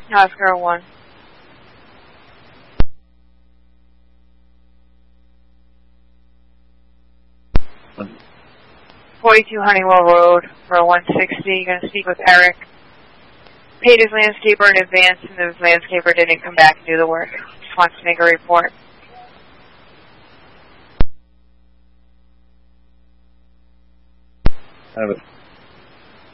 Oscar 1. 42 Honeywell Road for 160. Going to speak with Eric. Paid his landscaper in advance, and the landscaper didn't come back and do the work. Just wants to make a report. Have it.